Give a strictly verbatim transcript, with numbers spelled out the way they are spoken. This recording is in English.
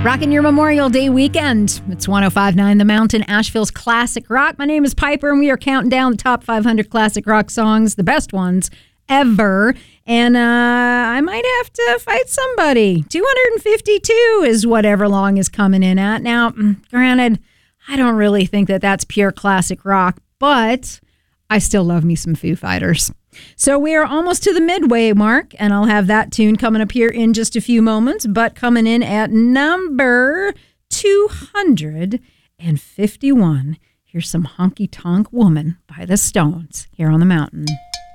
Rocking your Memorial Day weekend. It's one oh five point nine The Mountain, Asheville's classic rock. My name is Piper, and we are counting down the top five hundred classic rock songs, the best ones ever. And uh, I might have to fight somebody. two hundred fifty-two is what Everlong is coming in at. Now, granted, I don't really think that that's pure classic rock, but I still love me some Foo Fighters. So we are almost to the midway mark, and I'll have that tune coming up here in just a few moments. But coming in at number two hundred fifty-one, here's some Honky Tonk Woman by the Stones here on the Mountain.